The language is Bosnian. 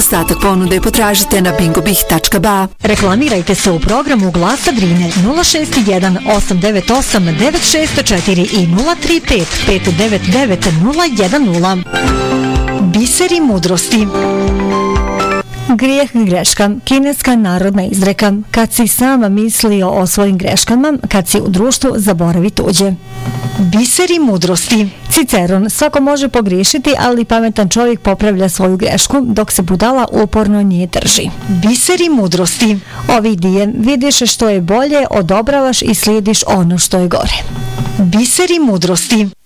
Ostatak ponude potražite na bingobih.ba. Reklamirajte se u programu Glasa Drine 061 898 964 i 035 599 010. Biseri mudrosti. Grijeh greška, kineska narodna izreka. Kad si sama mislio o svojim greškama, kad si u društvu, zaboravi tuđe. Biseri mudrosti. Ciceron, svako može pogriješiti, ali pametan čovjek popravlja svoju grešku, dok se budala uporno nje drži. Biseri mudrosti. Ovidije, vidiš što je bolje, odobravaš i slijediš ono što je gore. Biseri mudrosti.